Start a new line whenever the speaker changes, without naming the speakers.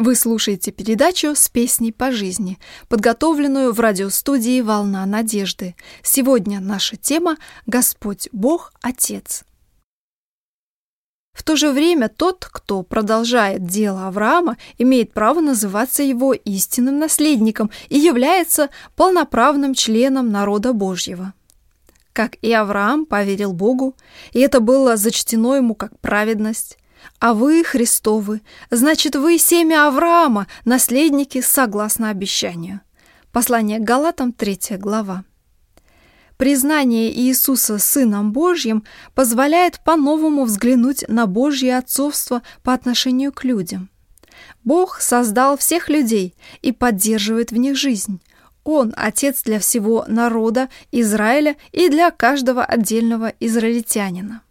Вы слушаете передачу «С песней по жизни», подготовленную в радиостудии «Волна надежды». Сегодня наша тема «Господь Бог Отец». В то же время тот, кто продолжает дело Авраама, имеет право называться его истинным наследником и является полноправным членом народа Божьего. Как и Авраам поверил Богу, и это было зачтено ему как праведность, а вы Христовы, значит, вы семя Авраама, наследники согласно обещанию. Послание к Галатам, 3 глава. Признание Иисуса Сыном Божьим позволяет по-новому взглянуть на Божье отцовство по отношению к людям. Бог создал всех людей и поддерживает в них жизнь. Он – Отец для всего народа Израиля и для каждого отдельного израильтянина.